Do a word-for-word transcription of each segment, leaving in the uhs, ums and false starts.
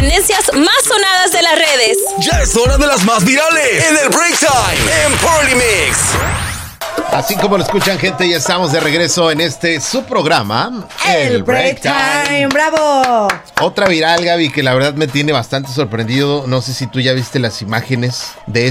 tendencias más sonadas de las redes. Ya es hora de las más virales en el Break Time en Party Mix. Así como lo escuchan, gente, ya estamos de regreso en este su programa, El, el Break, Break Time. Time. ¡Bravo! Otra viral, Gaby, que la verdad me tiene bastante sorprendido. No sé si tú ya viste las imágenes de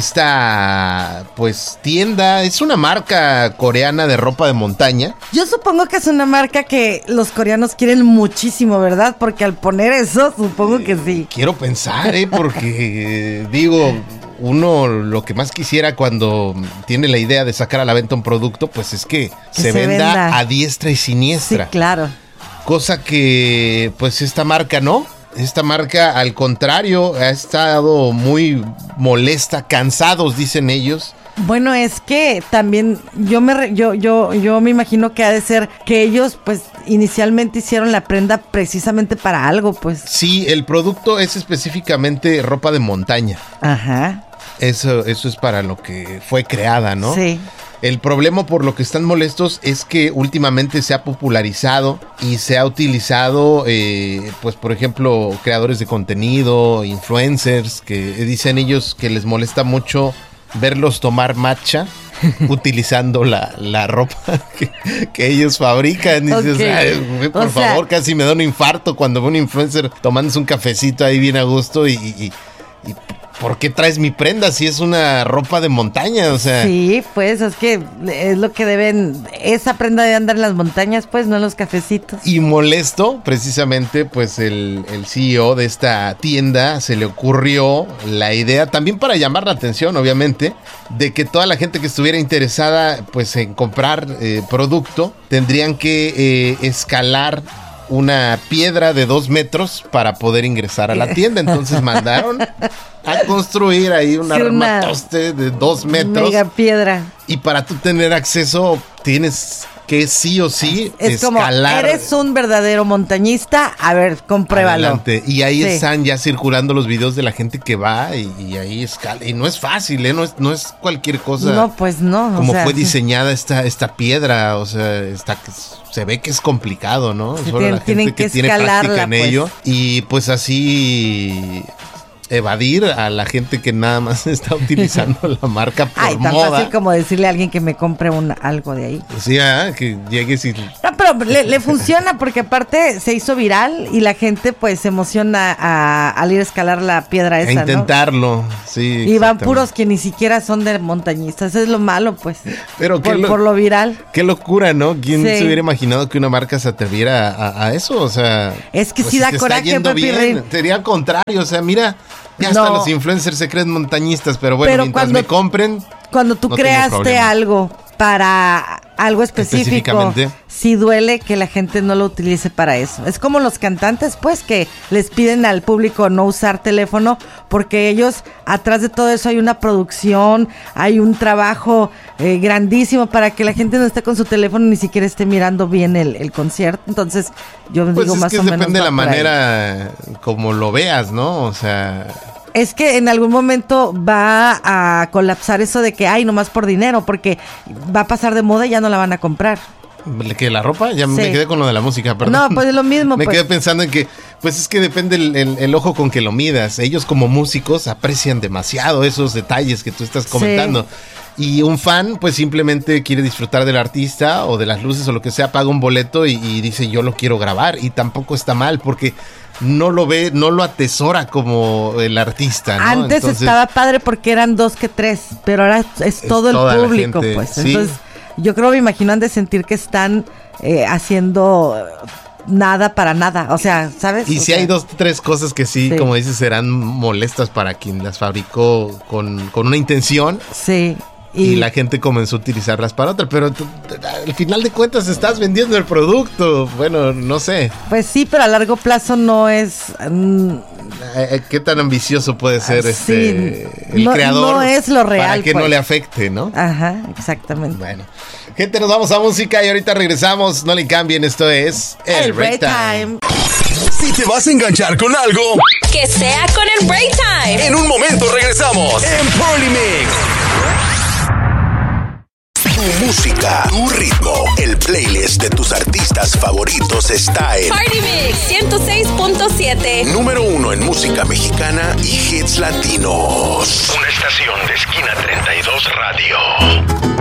esta, pues, tienda. Es una marca coreana de ropa de montaña. Yo supongo que es una marca que los coreanos quieren muchísimo, ¿verdad? Porque al poner eso, supongo que sí. Quiero pensar, ¿eh? Porque, digo... Uno lo que más quisiera cuando tiene la idea de sacar a la venta un producto, pues es que, que se, se venda, venda a diestra y siniestra. Sí, claro. Cosa que, pues esta marca no. Esta marca, al contrario, ha estado muy molesta, cansados, dicen ellos. Bueno, es que también yo me yo yo yo me imagino que ha de ser que ellos pues inicialmente hicieron la prenda precisamente para algo, pues. Sí, el producto es específicamente ropa de montaña. Ajá. Eso eso es para lo que fue creada, ¿no? Sí. El problema por lo que están molestos es que últimamente se ha popularizado y se ha utilizado, eh, pues por ejemplo, creadores de contenido, influencers, que dicen ellos que les molesta mucho verlos tomar matcha utilizando la, la ropa que, que ellos fabrican. Y dices, okay. Ay, por o favor, sea, casi me da un infarto cuando veo un influencer tomándose un cafecito ahí bien a gusto y... y, y ¿por qué traes mi prenda si es una ropa de montaña? O sea, sí, pues es que es lo que deben, esa prenda debe andar en las montañas, pues, no en los cafecitos. Y molesto, precisamente, pues el, el C E O de esta tienda se le ocurrió la idea, también para llamar la atención, obviamente, de que toda la gente que estuviera interesada, pues, en comprar eh, producto, tendrían que eh, escalar una piedra de dos metros para poder ingresar a la tienda. Entonces mandaron a construir ahí un sí, armatoste de dos metros. Mega piedra. Y para tú tener acceso tienes que sí o sí es escalar. Como, eres un verdadero montañista, a ver, compruébalo. Adelante. Y ahí sí. están ya circulando los videos de la gente que va y, y ahí escala. Y no es fácil, ¿eh? No es, no es cualquier cosa. No, pues no. Como o sea, fue diseñada esta, esta piedra, o sea, está, se ve que es complicado, ¿no? Sí, Solo tienen, la gente que, que tiene práctica en pues. ello. Y pues así... evadir a la gente que nada más está utilizando la marca por Ay, tan moda. fácil como decirle a alguien que me compre un, algo de ahí. Sí, ¿eh? Que llegues y... No, pero le, le funciona porque aparte se hizo viral y la gente pues se emociona a, a, al ir a escalar la piedra esa, a intentarlo, ¿no? sí. Y van puros que ni siquiera son de montañistas, eso es lo malo, pues. Pero por, lo, por lo viral. Qué locura, ¿no? ¿Quién sí. se hubiera imaginado que una marca se atreviera a, a eso? O sea... Es que pues, sí si da te coraje, está yendo bien, sería al contrario, o sea, mira... Ya hasta no. los influencers se creen montañistas, pero bueno, pero mientras cuando, me compren... Cuando tú no creaste algo para algo específico, sí duele que la gente no lo utilice para eso. Es como los cantantes, pues, que les piden al público no usar teléfono, porque ellos, atrás de todo eso hay una producción, hay un trabajo eh, grandísimo para que la gente no esté con su teléfono, ni siquiera esté mirando bien el, el concierto. Entonces, yo pues digo es más que o menos depende de la manera como lo veas, ¿no? O sea... Es que en algún momento va a colapsar eso de que, ay, nomás por dinero, porque va a pasar de moda y ya no la van a comprar. ¿Que la ropa? Ya sí. me quedé con lo de la música, perdón. No, pues es lo mismo. Me pues. quedé pensando en que, pues es que depende el, el, el ojo con que lo midas. Ellos como músicos aprecian demasiado esos detalles que tú estás comentando. Sí. Y un fan, pues simplemente quiere disfrutar del artista o de las luces o lo que sea, paga un boleto y, y dice, yo lo quiero grabar. Y tampoco está mal, porque... no lo ve, no lo atesora como el artista, ¿no? Antes Entonces, estaba padre porque eran dos que tres, pero ahora es, es todo es el público, pues. ¿sí? Entonces, yo creo, me imagino, han de sentir que están eh, haciendo nada para nada, o sea, ¿sabes? Y o si sea, hay dos, tres cosas que sí, sí, como dices, serán molestas para quien las fabricó con, con una intención. Sí. Y, y la gente comenzó a utilizarlas para otra, pero t- t- al final de cuentas estás vendiendo el producto. Bueno, no sé. Pues sí, pero a largo plazo no es... Mm, ¿qué tan ambicioso puede ser sí, este el no, creador? No es lo real. Para que pues. no le afecte, ¿no? Ajá, exactamente. Bueno, gente, nos vamos a música y ahorita regresamos. No le cambien, esto es El, el Break Time. Time. Si te vas a enganchar con algo, que sea con el Break Time. En un momento regresamos en Party Mix. Tu música, tu ritmo, el playlist de tus artistas favoritos está en Party Mix ciento seis punto siete. Número uno en música mexicana y hits latinos. Una estación de Esquina treinta y dos Radio.